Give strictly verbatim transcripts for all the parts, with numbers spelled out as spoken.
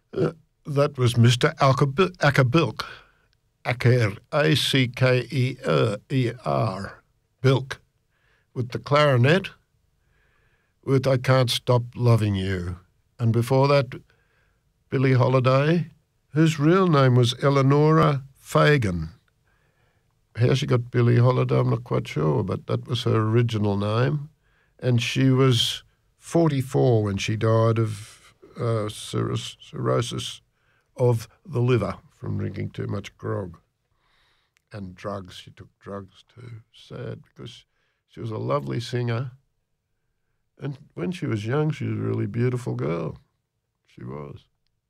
Uh, that was Mister Ackerbilk. Acker, A C K E R, Bilk, with the clarinet, with I Can't Stop Loving You. And before that, Billie Holiday, whose real name was Eleonora Fagan. How she got Billie Holiday, I'm not quite sure, but that was her original name. And she was forty-four when she died of uh, cirrhosis of the liver from drinking too much grog and drugs. She took drugs too. Sad, because she was a lovely singer. And when she was young, she was a really beautiful girl. She was.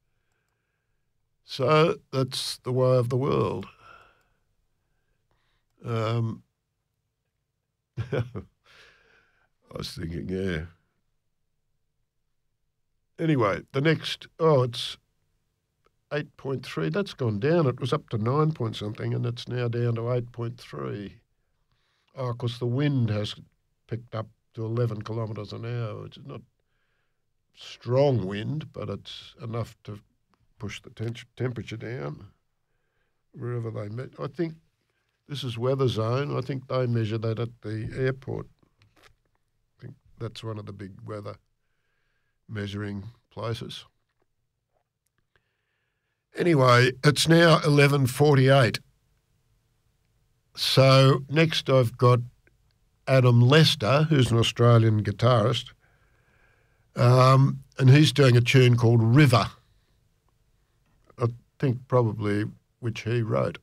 So that's the way of the world. Um, I was thinking, yeah. Anyway, the next, oh, it's eight point three. That's gone down. It was up to nine point something, and it's now down to eight point three. Oh, of course, the wind has picked up to eleven kilometres an hour, which is not strong wind, but it's enough to push the tem- temperature down wherever they met. I think this is Weather Zone. I think they measure that at the airport. I think that's one of the big weather measuring places. Anyway, it's now eleven forty-eight. So next I've got Adam Lester, who's an Australian guitarist, um, and he's doing a tune called River. I think probably which he wrote.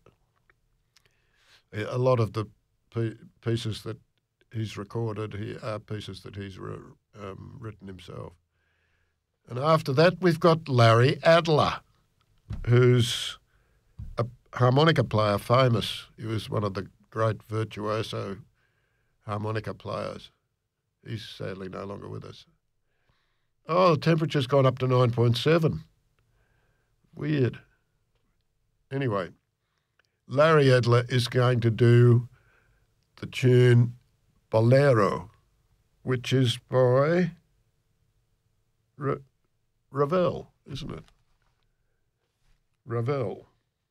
A lot of the p- pieces that he's recorded he, are pieces that he's re- um, written himself. And after that, we've got Larry Adler, who's a harmonica player, famous. He was one of the great virtuoso harmonica players. He's sadly no longer with us. Oh, the temperature's gone up to nine point seven. Weird. Anyway, Larry Adler is going to do the tune Bolero, which is by Ra- Ravel, isn't it? Ravel.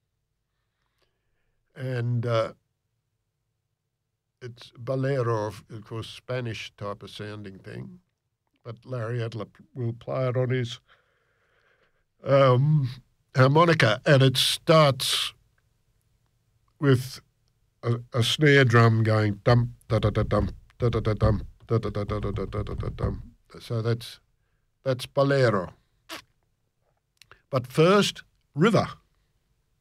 And uh, it's Bolero, of course, Spanish type of sounding thing. But Larry Adler will play it on his um, harmonica, and it starts with a, a snare drum going dum da da da dum da da da dum da da da da da da da da dum. So that's that's Bolero. But first, River.